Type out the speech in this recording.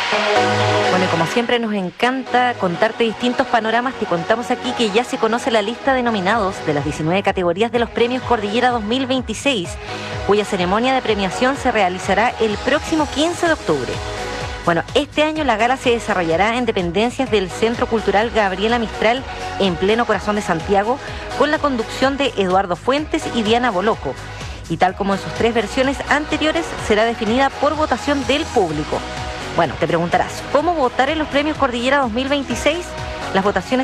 Bueno, y como siempre nos encanta contarte distintos panoramas, te contamos aquí que ya se conoce la lista de nominados de las 19 categorías de los premios Cordillera 2026, cuya ceremonia de premiación se realizará el próximo 15 de octubre. Bueno, este año la gala se desarrollará en dependencias del Centro Cultural Gabriela Mistral, en pleno corazón de Santiago, con la conducción de Eduardo Fuentes y Diana Boloco. Y tal como en sus 3 versiones anteriores, será definida por votación del público. Bueno, te preguntarás, ¿cómo votar en los premios Cordillera 2026? Las votaciones